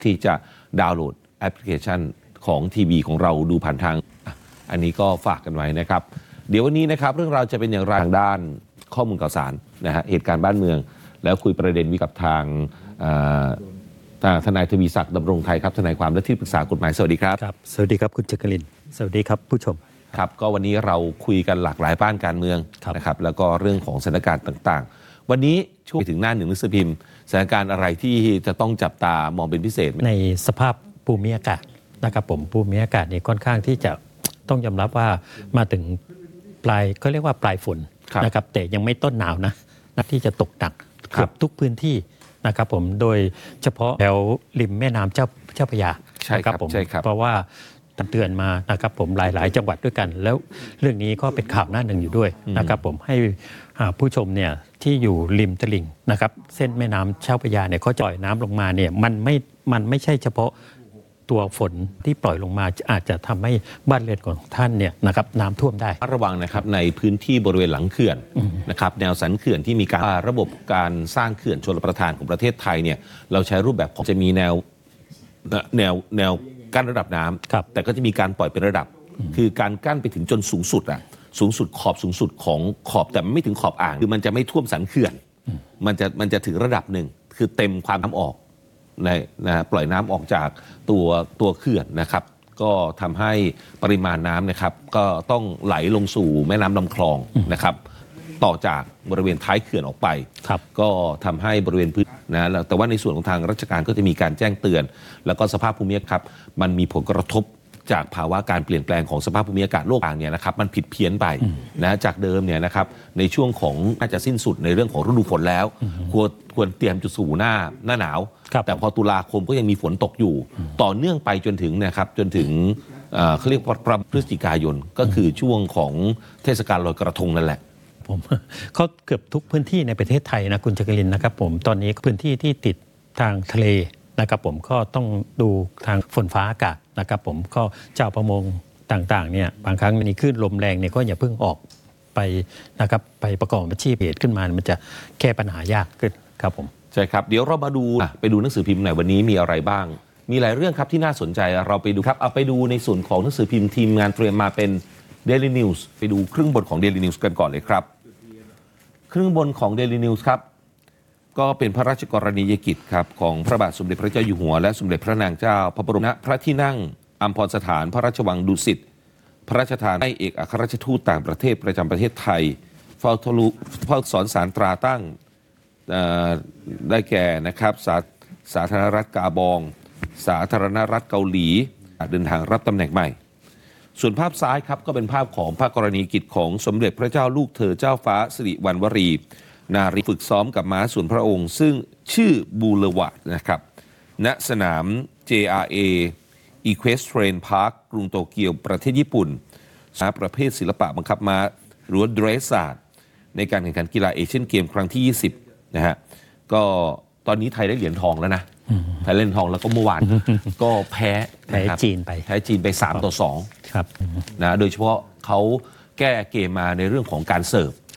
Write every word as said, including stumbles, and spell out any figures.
ที่จะดาวน์โหลดแอปพลิเคชันของทีวีของเราดูผ่านทางอันนี้ก็ฝากกันไว้นะครับเดี๋ยววันนี้นะครับเรื่องราวจะเป็นอย่างไรทางด้านข้อมูลข่าวสารนะฮะเหตุการณ์บ้านเมืองแล้วคุยประเด็นวิกับทางทนายทวีศักดิ์ดำรงไทยครับทนายความและที่ปรึกษากฎหมายสวัสดีครับครับสวัสดีครับคุณจักรินทร์สวัสดีครับผู้ชมครับก็วันนี้เราคุยกันหลากหลายบ้านการเมืองนะครับแล้วก็เรื่องของสถานการณ์ต่างๆวันนี้ช่วงถึงหน้าหนึ่งหนังสือพิมพ์สถานการณ์อะไรที่จะต้องจับตามองเป็นพิเศษในสภาพภูมิอากาศนะครับผมภูมิอากาศนี่ค่อนข้างที่จะต้องยอมรับว่ามาถึงปลายเขาเรียกว่าปลายฝนนะครับแต่ยังไม่ต้นหนาวนะนักที่จะตกหนักเกือบทุกพื้นที่นะครับผมโดยเฉพาะแถวริมแม่น้ำเจ้าเจ้าพระยาใช่ครับผมเพราะว่าเตือนมานะครับผมหลายๆจังหวัดด้วยกันแล้วเรื่องนี้ก็เป็นข่าวหน้าหนึ่งอยู่ด้วยนะครับผมให้ผู้ชมเนี่ยที่อยู่ริมตลิ่งนะครับเส้นแม่น้ำเจ้าพระยาเนี่ยเขาปล่อยน้ำลงมาเนี่ยมันไม่มันไม่ใช่เฉพาะตัวฝนที่ปล่อยลงมาอาจจะทำให้บ้านเรือนของท่านเนี่ยนะครับน้ำท่วมได้ระวังนะครับในพื้นที่บริเวณหลังเขื่อนนะครับแนวสันเขื่อนที่มีการระบบการสร้างเขื่อนชลประทานของประเทศไทยเนี่ยเราใช้รูปแบบของจะมีแนวแนวแนวกั้นระดับน้ำแต่ก็จะมีการปล่อยเป็นระดับคือการกั้นไปถึงจนสูงสุดอ่ะสูงสุดขอบสูงสุดของขอบแต่ไม่ถึงขอบอ่างคือมันจะไม่ท่วมสันเขื่อนมันจะมันจะถึงระดับหนึ่งคือเต็มความน้ำออกในนะปล่อยน้ำออกจากตัวตัวเขื่อนนะครับก็ทำให้ปริมาณน้ำนะครับก็ต้องไหลลงสู่แม่น้ำลำคลองนะครับต่อจากบริเวณท้ายเขื่อนออกไปก็ทำให้บริเวณพื้นนะแต่ว่าในส่วนของทางราชการก็จะมีการแจ้งเตือนแล้วก็สภาพภูมิอากาศมันมีผลกระทบจากภาวะการเปลี่ยนแปลงของสภาพภูมิอากาศโลกต่างเนี่ยนะครับมันผิดเพี้ยนไปนะจากเดิมเนี่ยนะครับในช่วงของน่าจะสิ้นสุดในเรื่องของฤดูฝนแล้วควรควรเตรียมจุดสู่หน้าหน้าหนาวแต่พอตุลาคมก็ยังมีฝนตกอยู่ต่อเนื่องไปจนถึงนะครับจนถึงเขาเรียกว่าพฤศจิกายนก็คือช่วงของเทศกาลลอยกระทงนั่นแหละผมเขาเกือบทุกพื้นที่ในประเทศไทยนะคุณจักรินทร์นะครับผมตอนนี้พื้นที่ที่ติดทางทะเลนะครับผมก็ต้องดูทางฝนฟ้าอากาศนะครับผมก็เจ้าประมงต่างๆเนี่ยบางครั้งมีคลื่นลมแรงเนี่ยก็อย่าเพิ่งออกไปนะครับไปประกอบอาชีพเหตุขึ้นมามันจะแก้ปัญหายากขึ้นครับผมใช่ครับเดี๋ยวเรามาดูไปดูหนังสือพิมพ์หน่อยวันนี้มีอะไรบ้างมีหลายเรื่องครับที่น่าสนใจเราไปดูครับเอาไปดูในส่วนของหนังสือพิมพ์ทีมงานเตรียมมาเป็น Daily News ไปดูครึ่งบนของ Daily News กันก่อนเลยครับครึ่งบนของ Daily News ครับก็เป็นพระราชกรณียกิจครับของพระบาทสมเด็จพระเจ้าอยู่หัวและสมเด็จพระนางเจ้าพระบรมพระที่นั่งอัมพรสถานพระราชวังดุสิตพระราชทานให้เอกอัครราชทูตต่างประเทศประจำประเทศไทยเฝ้าทะลุเฝ้าสอนสารตราตั้งได้แก่นะครับสาสาธารณรัฐกาบองสาธารณรัฐเกาหลีเดินทางรับตำแหน่งใหม่ส่วนภาพซ้ายครับก็เป็นภาพของพระกรณียกิจของสมเด็จพระเจ้าลูกเธอเจ้าฟ้าสิริวัณวรีนารีฝึกซ้อมกับม้าส่วนพระองค์ซึ่งชื่อบูเลวัดนะครับณสนาม เจ อาร์ เอ Equestrian Park กรุงโตเกียวประเทศญี่ปุ่นสาประเภทศิลปะบังคับม้าหรือ Dressage ในการแข่งขันกีฬาเอเชียนเกมครั้งที่ยี่สิบนะฮะก็ตอนนี้ไทยได้เหรียญทองแล้วนะไทยเล่นทองแล้วก็เมื่อวานก็แพ้แพ้จีนไปแพ้จีนไปสามต่อสองครับนะโดยเฉพาะเขาแก้เกมมาในเรื่องของการเสิร์ฟ